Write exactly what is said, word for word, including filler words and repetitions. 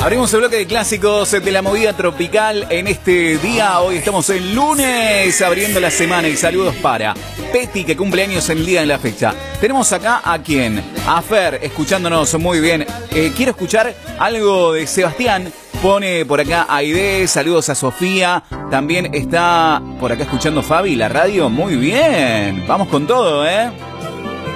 Abrimos el bloque de clásicos de la movida tropical en este día. Hoy estamos el lunes abriendo la semana y saludos para Peti, que cumple años en el día de la fecha. Tenemos acá a quién, a Fer, escuchándonos muy bien. Eh, quiero escuchar algo de Sebastián. Pone por acá Aide, saludos a Sofía. También está por acá escuchando Fabi, la radio. Muy bien, vamos con todo, ¿eh?